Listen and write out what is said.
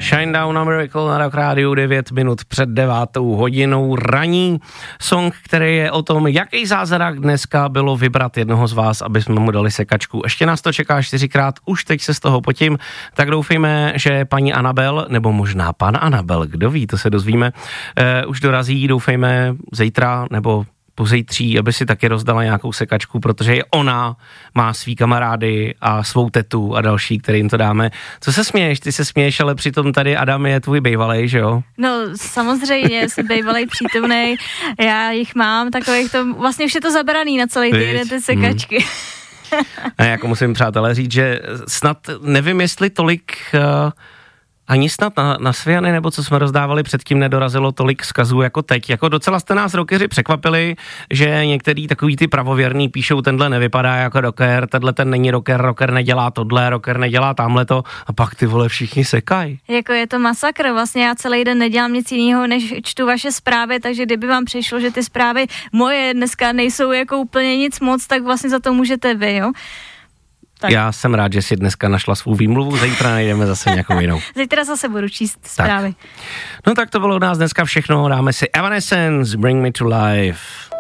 Shinedown a Miracle na Rock Rádiu 9 minut před 9 hodinou ranní. Song, který je o tom, jaký zázrak dneska bylo vybrat jednoho z vás, aby jsme mu dali sekačku. Ještě nás to čeká 4krát, už teď se z toho potím, tak doufejme, že paní Anabel, nebo možná pan Anabel, kdo ví, to se dozvíme, už dorazí, doufejme zítra nebo pozítří, aby si taky rozdala nějakou sekačku, protože i ona má svý kamarády a svou tetu a další, kterým to dáme. Co se směješ? Ty se směješ, ale přitom tady Adam je tvůj bejvalej, že jo? No samozřejmě, jsem bejvalej přítomnej, já jich mám, takových to, vlastně už je to zabraný na celý týden ty sekačky. A jako musím, přátelé, říct, že snad nevím, jestli tolik... Ani snad na Sviany, nebo co jsme rozdávali předtím, nedorazilo tolik vzkazů jako teď. Jako docela jste nás rockeři překvapili, že některý takový ty pravověrný píšou, tenhle nevypadá jako rocker, tenhle ten není rocker, rocker nedělá tohle, rocker nedělá tamhleto a pak ty vole všichni sekají. Jako je to masakr, vlastně já celý den nedělám nic jiného, než čtu vaše zprávy, takže kdyby vám přišlo, že ty zprávy moje dneska nejsou jako úplně nic moc, tak vlastně za to můžete vy, jo. Tak. Já jsem rád, že si dneska našla svou výmluvu, zítra najdeme zase nějakou jinou. Zítra zase budu číst zprávy. Tak. No tak to bylo od nás dneska všechno, dáme si Evanescence, Bring Me to Life.